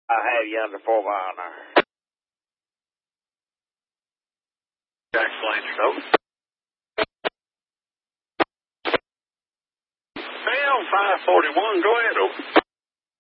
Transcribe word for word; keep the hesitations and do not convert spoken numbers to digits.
I have you under four mile an hour. Jack Lancer, over. Bell five forty-one, go ahead, over.